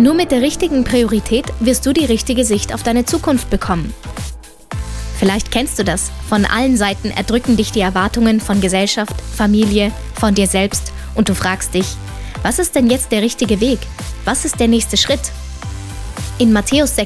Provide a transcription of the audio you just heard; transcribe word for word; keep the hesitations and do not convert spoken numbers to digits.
Nur mit der richtigen Priorität wirst du die richtige Sicht auf deine Zukunft bekommen. Vielleicht kennst du das. Von allen Seiten erdrücken dich die Erwartungen von Gesellschaft, Familie, von dir selbst und du fragst dich, was ist denn jetzt der richtige Weg? Was ist der nächste Schritt? In Matthäus